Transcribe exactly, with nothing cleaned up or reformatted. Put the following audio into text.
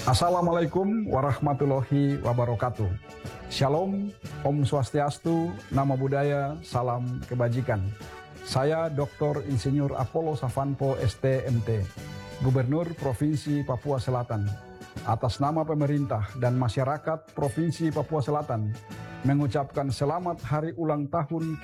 Assalamualaikum warahmatullahi wabarakatuh. Shalom, Om Swastiastu, Namo Buddhaya, Salam Kebajikan. Saya doktor Insinyur Apollo Savanpo S T M T, Gubernur Provinsi Papua Selatan. Atas nama pemerintah dan masyarakat Provinsi Papua Selatan, mengucapkan selamat hari ulang tahun